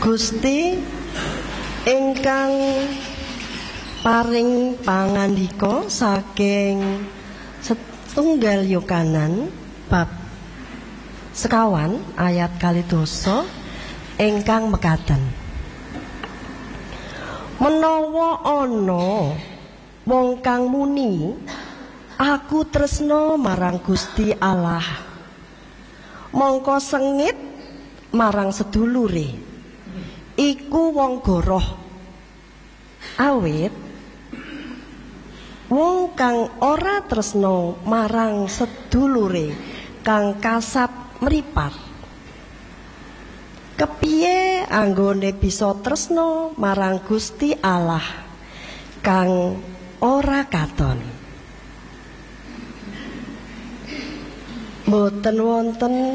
Gusti ingkang paring pangandika saking setunggal Yohanes bab 50 ayat 2 ingkang mekaten. Menawa ana wong kang muni aku tresna marang Gusti Allah, mongko sengit marang sedulure, iku wong goroh. Awit wong kang ora tresna marang sedulure kang kasap mripat, kepiye anggone bisa tresna marang Gusti Allah kang ora katon. Mboten wonten